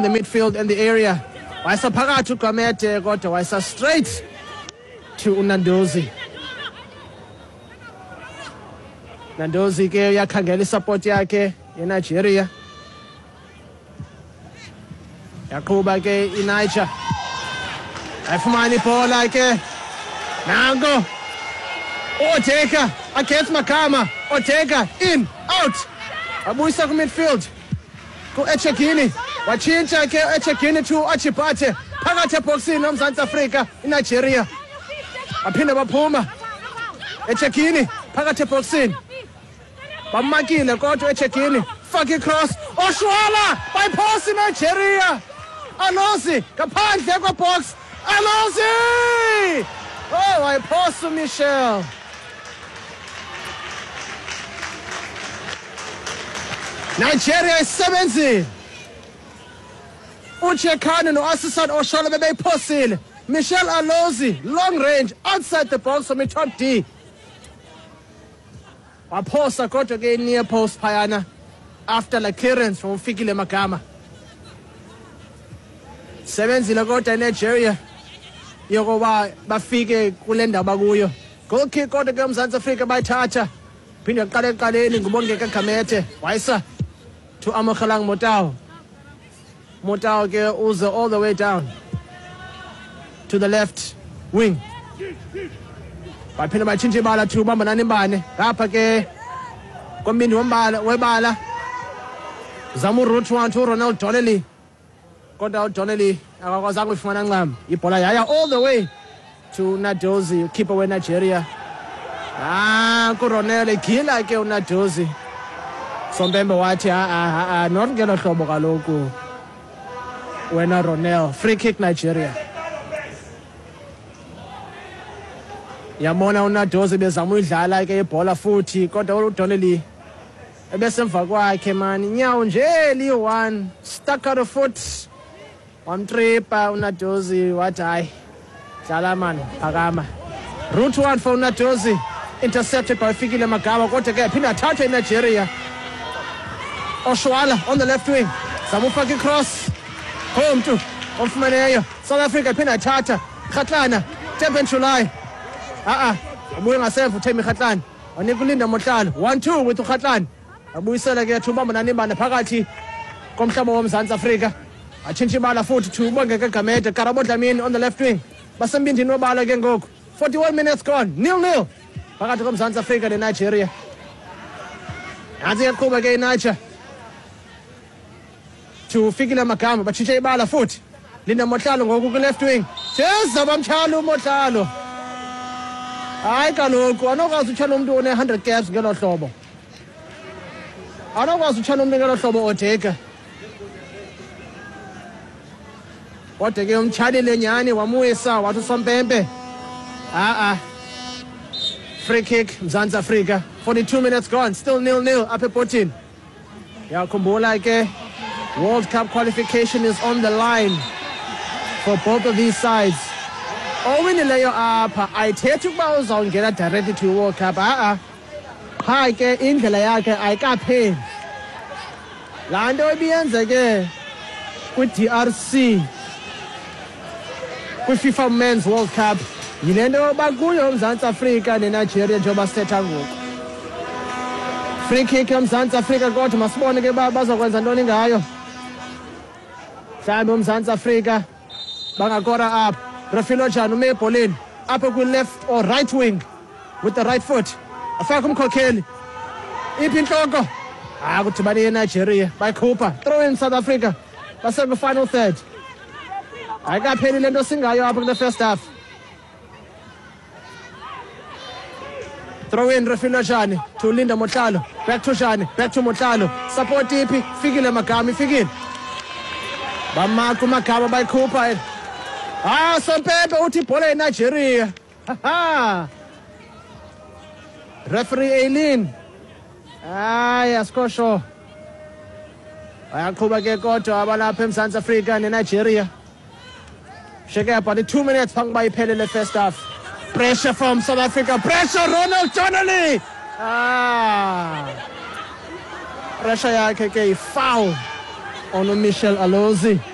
the midfield and the area. Wayisa phakathi uGamete kodwa wayisa straight to uNandozi. Nandozi ke uyakhangela isupport yakhe yeNigeria. Yaqhuba ke iNiger. Ayifumana ibhola ke. Nango. Oteka against Makama. Oteka in out. Abuyisa ku midfield. Ku Echegini. Wachinja ke Echegini to Achipate. Phakathi eboxini noMzantsi Afrika iNigeria. Baphinde baphuma. Echegini phakathi eboxini. Bamakile kodwa Echegini. Fucking cross. Oshwala by pass Nigeria. Alozi ngaphandle kwebox. Alozi! Oh, I pass to Michel. Nigeria is 70. Uchekane no Assistant Oshola bebeyiphosile. Michel Alozi, long range, outside the box from the top D. Waphosa kodwa ke near post phayana after the clearance from Fikile Makama. 70 kodwa Nigeria. Yokuba bafike kule ndawo bakuyo. Goal kick kodwa ke uMzantsi Afrika bayithatha. Phinde yaqala eqaleni ngubongeka Gamete. Wayisa to Amogelang Motao. Motao ke uze all the way down to the left wing. Baphinde batshintshe ibala to ubamba nanimbane. Lapha ke kombindi webala. Zamu route one to Ronald Donnelly. Kodwa uDonnelly akakwazanga uyifumana ncam. Ibhola yaya all the way to Nadozi, keeper we Nigeria. Ku Ronel egila ke uNadozi. Sombembe wathi not ngelo hlobo kaloku. Wena Ronel, free kick Nigeria. Yamona uNadozi bezama uyidlala ke ibhola futhi kodwa uDonnelly ebesemva kwakhe man. Nyawo nje li1 stuck out of foot. Wamtripa uNadozi wathi hayi dlala man phakama. Route 1 for uNadozi intercepted by Fikile Makama kodwa ke phinda athathwe iNigeria. Oshwala on the left wing. Zamufaka cross. Home to ofumaneyo. South Africa phinda athatha. Khatlana Teben July. Abuye ngasemva uThemi Khatlana. Wanika uLinda Motlalo 1-2 with uKhatlana. Abuyisela ke thuba nanimbane phakathi komhlaba woMzantsi Afrika. Atshintsha ibala futhi to ubongeka Gamete. Karabo Dlamini on the left wing. Basembindini wobala ke ngoku. 41 minutes gone. 0-0 phakathi koMzantsi Afrika neNigeria. Nansi yaqhuba ke iNiger to Fikile Makama. Batshintsha ibala futhi. Linda Motlalo ngoku ku left wing. Jeza bamtshalo uMotlalo. Hayi kaloku anokwazi utshana umuntu one 100 caps ngelo hlobo. Anokwazi utshana umuntu ngelo hlobo Odeka. Kodwa ke umtshalile nyani wamuyisa wathi uSompempe. Free kick Mzantsi Afrika. 42 minutes gone. Still 0-0 up ebotini. Yakhumbula ke World Cup qualification is on the line for both of these sides. Owinileyo apha ayithethi ukuba uzawungena directly to World Cup. Hayi ke indlela yakhe ayikapheli. Laa nto ibiyenzeke kwi-DRC kwi-FIFA Men's World Cup yile nto yoba kuyo uMzantsi Afrika neNigeria njengoba sithetha ngoku. Free kick yoMzantsi Afrika kodwa masibone ke uba bazokwenza ntoni ngayo. Mhlawumbi uMzantsi Afrika bangakora apha. Refilo Jan ume ebholeni apha kwi-left or right wing with the right foot. Afaka umkhokheli. Iphi intloko? Kudibane yeNigeria bayikhupha. Throw in South Africa. Basekwi-final third. Ayikapheli le nto singayo apha kule first half. Throw in Refilo Jani to Linda Motlalo. Back to Jani. Back to Motlalo. Support iphi. Fikile Makama ifikile. Bamaka uMagama bayikhupha. Sompempe uthi ibhola yeNigeria. Referee Eileen. Asikho sure. Bayaqhuba ke kodwa abalapha eMzantsi Afrika neNigeria. Shake up on the 2 minutes phambi kuba iphele le first half. Pressure from South Africa. Pressure Ronald Donnelly. Pressure yakhe ke foul on Michel Alozi.